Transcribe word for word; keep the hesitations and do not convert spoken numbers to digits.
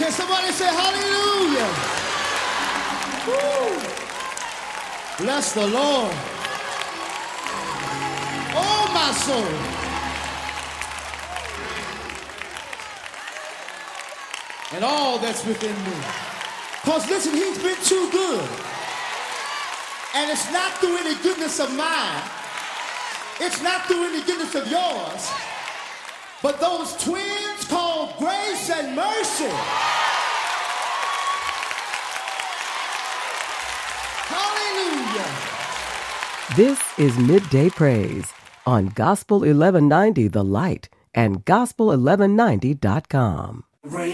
Can somebody say hallelujah? Woo. Bless the Lord. Oh, my soul. And all that's within me. Because listen, he's been too good. And it's not through any goodness of mine. It's not through any goodness of yours. But those twins called grace and mercy. Hallelujah. This is Midday Praise on Gospel eleven ninety The Light and gospel eleven ninety dot com. Rain